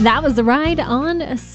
That was the ride on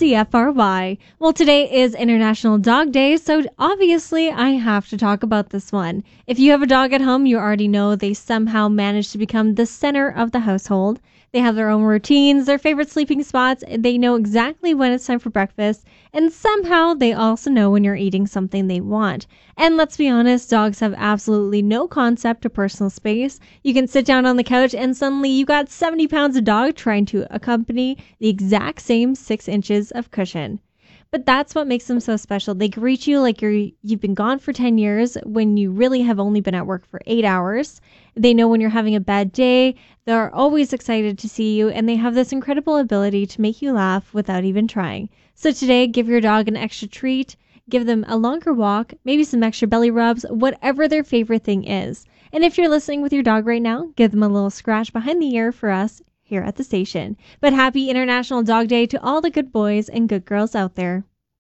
CFRY. Well, today is International Dog Day, so obviously I have to talk about this one. If you have a dog at home, you already know they somehow manage to become the center of the household. They have their own routines, their favorite sleeping spots, they know exactly when it's time for breakfast, and somehow they also know when you're eating something they want. And let's be honest, dogs have absolutely no concept of personal space. You can sit down on the couch and suddenly you got 70 pounds of dog trying to accompany the exact same 6 inches of cushion. But that's what makes them so special. They greet you like you've been gone for 10 years when you really have only been at work for 8 hours. They know when you're having a bad day. They're always excited to see you, and they have this incredible ability to make you laugh without even trying. So today, give your dog an extra treat. Give them a longer walk, maybe some extra belly rubs, whatever their favorite thing is. And if you're listening with your dog right now, give them a little scratch behind the ear for us here at the station. But happy International Dog Day to all the good boys and good girls out there.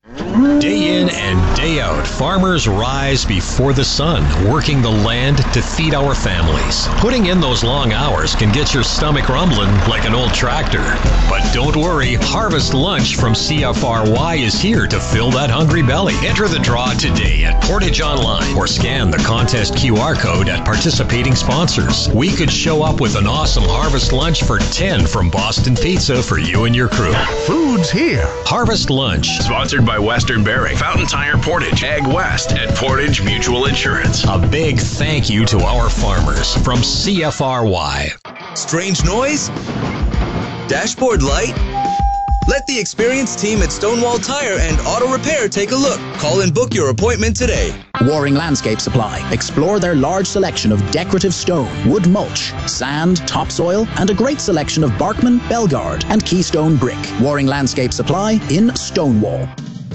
Day in and day out, farmers rise before the sun, working the land to feed our families. Putting in those long hours can get your stomach rumbling like an old tractor. But don't worry, Harvest Lunch from CFRY is here to fill that hungry belly. Enter the draw today at Portage Online or scan the contest QR code at participating sponsors. We could show up with an awesome Harvest Lunch for 10 from Boston Pizza for you and your crew. Food's here. Harvest Lunch. Sponsored by Western Bearing, Fountain Tire Portage, Ag West, and Portage Mutual Insurance. A big thank you to our farmers from CFRY. Strange noise? Dashboard light? Let the experienced team at Stonewall Tire and Auto Repair take a look. Call and book your appointment today. Waring Landscape Supply. Explore their large selection of decorative stone, wood mulch, sand, topsoil, and a great selection of Barkman, Belgard, and Keystone brick. Waring Landscape Supply in Stonewall.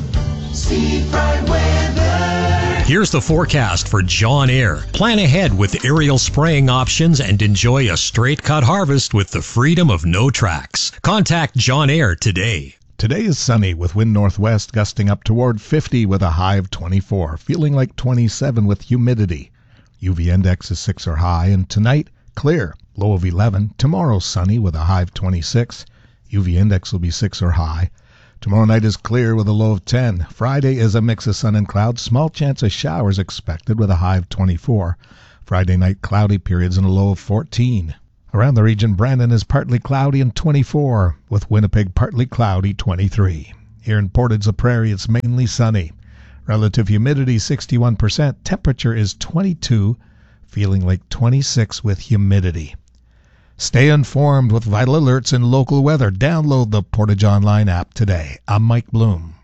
Here's the forecast for John Eyre. Plan ahead with aerial spraying options and enjoy a straight cut harvest with the freedom of no tracks. Contact John Eyre today. Today is sunny with wind northwest gusting up toward 50 with a high of 24, feeling like 27 with humidity. UV index is 6 or high, and tonight, clear, low of 11. Tomorrow, sunny with a high of 26. UV index will be 6 or high. Tomorrow night is clear with a low of 10. Friday is a mix of sun and clouds. Small chance of showers expected with a high of 24. Friday night cloudy periods and a low of 14. Around the region, Brandon is partly cloudy and 24, with Winnipeg partly cloudy, 23. Here in Portage la Prairie, it's mainly sunny. Relative humidity 61%. Temperature is 22, feeling like 26 with humidity. Stay informed with vital alerts and local weather. Download the Portage Online app today. I'm Mike Bloom.